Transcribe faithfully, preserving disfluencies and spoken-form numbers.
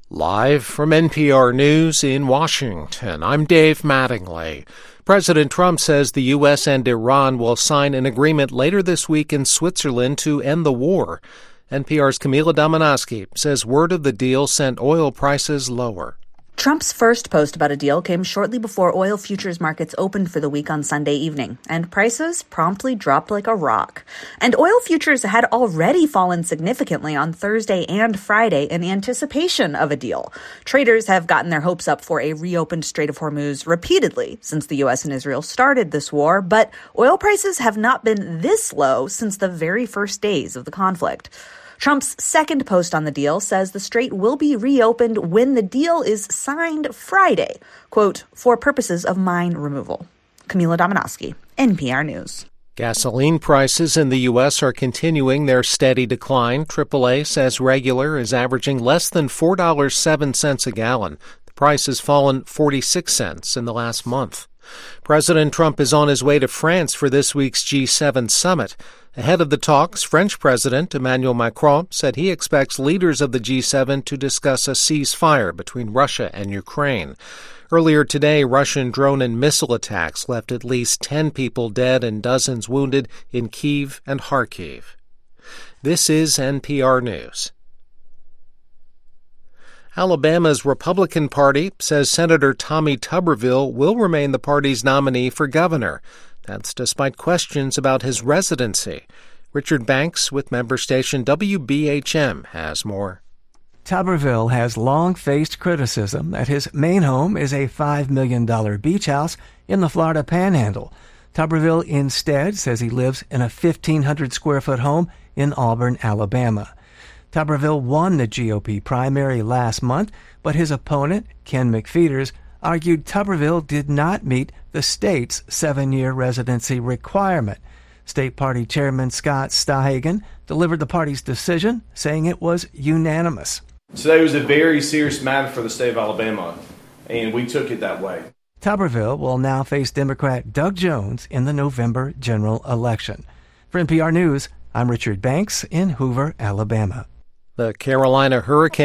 Live from N P R News in Washington, I'm Dave Mattingly. President Trump says the U S and Iran will sign an agreement later this week in Switzerland to end the war. N P R's Camila Domonoske says word of the deal sent oil prices lower. Trump's first post about a deal came shortly before oil futures markets opened for the week on Sunday evening, and prices promptly dropped like a rock. And oil futures had already fallen significantly on Thursday and Friday in anticipation of a deal. Traders have gotten their hopes up for a reopened Strait of Hormuz repeatedly since the U S and Israel started this war, but oil prices have not been this low since the very first days of the conflict. Trump's second post on the deal says the strait will be reopened when the deal is signed Friday, quote, for purposes of mine removal. Camila Domonoske, N P R News. Gasoline prices in the U S are continuing their steady decline. triple A says regular is averaging less than four dollars and seven cents a gallon. The price has fallen forty-six cents in the last month. President Trump is on his way to France for this week's G seven summit. Ahead of the talks, French President Emmanuel Macron said he expects leaders of the G seven to discuss a ceasefire between Russia and Ukraine. Earlier today, Russian drone and missile attacks left at least ten people dead and dozens wounded in Kyiv and Kharkiv. This is N P R News. Alabama's Republican Party says Senator Tommy Tuberville will remain the party's nominee for governor. That's despite questions about his residency. Richard Banks with member station W B H M has more. Tuberville has long faced criticism that his main home is a five million dollars beach house in the Florida Panhandle. Tuberville instead says he lives in a fifteen hundred square foot home in Auburn, Alabama. Tuberville won the G O P primary last month, but his opponent, Ken McFeeters, argued Tuberville did not meet the state's seven-year residency requirement. State Party Chairman Scott Stahagen delivered the party's decision, saying it was unanimous. Today was a very serious matter for the state of Alabama, and we took it that way. Tuberville will now face Democrat Doug Jones in the November general election. For N P R News, I'm Richard Banks in Hoover, Alabama. The Carolina Hurricane